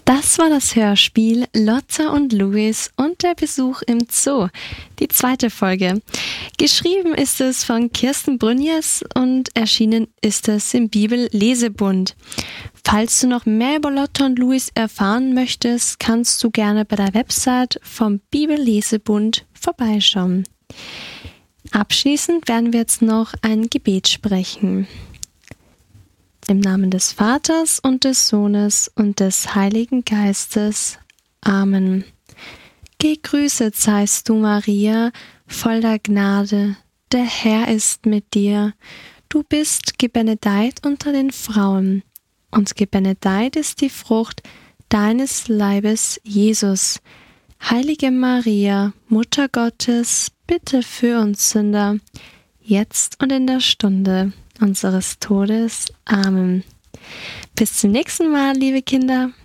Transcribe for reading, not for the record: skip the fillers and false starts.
Das war das Hörspiel Lotta und Louis und der Besuch im Zoo, die 2. Folge. Geschrieben ist es von Kirsten Brünjes und erschienen ist es im Bibel-Lesebund. Falls du noch mehr über Lotta und Louis erfahren möchtest, kannst du gerne bei der Website vom Bibel-Lesebund vorbeischauen. Abschließend werden wir jetzt noch ein Gebet sprechen. Im Namen des Vaters und des Sohnes und des Heiligen Geistes. Amen. Gegrüßet seist du, Maria, voll der Gnade, der Herr ist mit dir. Du bist gebenedeit unter den Frauen, und gebenedeit ist die Frucht deines Leibes, Jesus. Heilige Maria, Mutter Gottes, bitte für uns Sünder, jetzt und in der Stunde unseres Todes. Amen. Bis zum nächsten Mal, liebe Kinder.